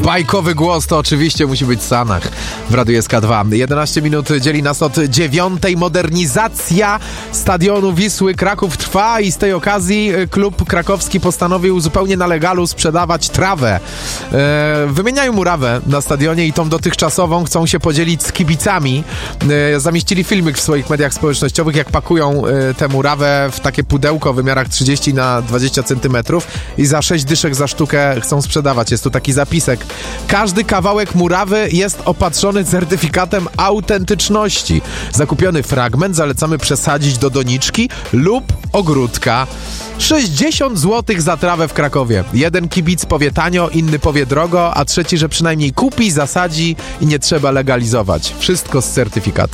Bajkowy głos to oczywiście musi być Sanach w Radiu SK2. 11 minut dzieli nas od 9. Modernizacja stadionu Wisły Kraków trwa i z tej okazji klub krakowski postanowił zupełnie na legalu sprzedawać trawę. Wymieniają murawę na stadionie i tą dotychczasową chcą się podzielić z kibicami. Zamieścili filmik w swoich mediach społecznościowych, jak pakują tę murawę w takie pudełko o wymiarach 30 na 20 cm i za 6 dyszek za sztukę chcą sprzedawać. Jest tu taki zapisek. Każdy kawałek murawy jest opatrzony certyfikatem autentyczności. Zakupiony fragment zalecamy przesadzić do doniczki lub ogródka. 60 zł za trawę w Krakowie. Jeden kibic powie tanio, inny powie drogo, a trzeci, że przynajmniej kupi, zasadzi i nie trzeba legalizować. Wszystko z certyfikatem.